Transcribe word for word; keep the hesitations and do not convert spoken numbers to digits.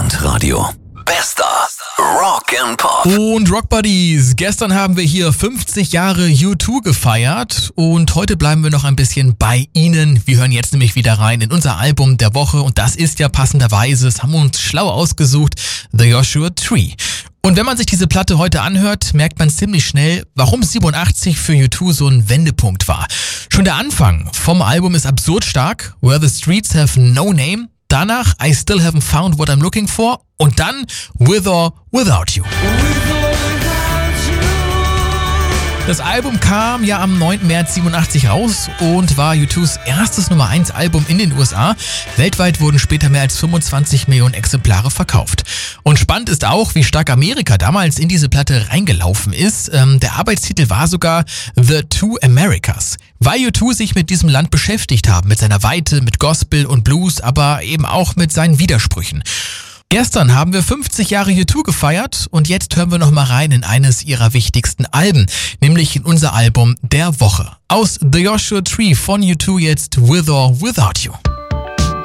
Deutschlandradio. Bester Rock and Pop. Und Rock Buddies, gestern haben wir hier fünfzig Jahre U zwei gefeiert und heute bleiben wir noch ein bisschen bei Ihnen. Wir hören jetzt nämlich wieder rein in unser Album der Woche und das ist ja passenderweise, das haben wir uns schlau ausgesucht, The Joshua Tree. Und wenn man sich diese Platte heute anhört, merkt man ziemlich schnell, warum siebenundachtzig für U zwei so ein Wendepunkt war. Schon der Anfang vom Album ist absurd stark, Where the Streets Have No Name. Danach I Still Haven't Found What I'm Looking For und dann With or Without You. Das Album kam ja am neunten März siebenundachtzig raus und war U zwei's erstes Nummer eins Album in den U S A. Weltweit wurden später mehr als fünfundzwanzig Millionen Exemplare verkauft. Und spannend ist auch, wie stark Amerika damals in diese Platte reingelaufen ist. Ähm, der Arbeitstitel war sogar The Two Americas, weil U zwei sich mit diesem Land beschäftigt haben, mit seiner Weite, mit Gospel und Blues, aber eben auch mit seinen Widersprüchen. Gestern haben wir fünfzig Jahre U zwei gefeiert und jetzt hören wir noch mal rein in eines ihrer wichtigsten Alben, nämlich in unser Album der Woche. Aus The Joshua Tree von U zwei jetzt With or Without You.